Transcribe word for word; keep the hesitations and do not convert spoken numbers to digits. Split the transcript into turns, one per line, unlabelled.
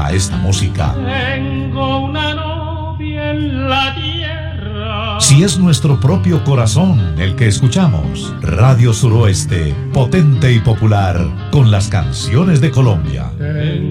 trabaja esta música.
Tengo una novia en la tierra.
Si es nuestro propio corazón el que escuchamos, Radio Suroeste, potente y popular, con las canciones de Colombia.
Tengo